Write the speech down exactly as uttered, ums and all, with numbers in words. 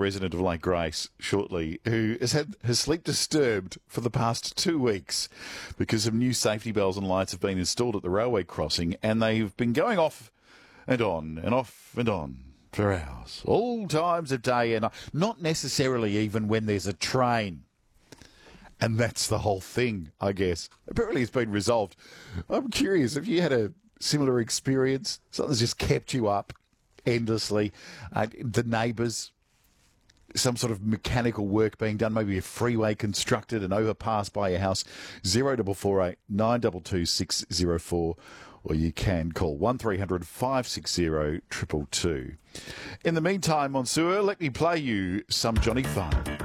resident of Lake Grace shortly, who has had her sleep disturbed for the past two weeks because some new safety bells and lights have been installed at the railway crossing, and they've been going off and on and off and on for hours, all times of day and night, not necessarily even when there's a train. And that's the whole thing, I guess. Apparently it's been resolved. I'm curious, have you had a similar experience? Something's just kept you up endlessly. Uh, the neighbours, some sort of mechanical work being done, maybe a freeway constructed, an overpass by your house. Zero double four eight nine two two six zero four, or you can call one three hundred five six zero two two two. In the meantime, Monsieur, let me play you some Johnny Farnham.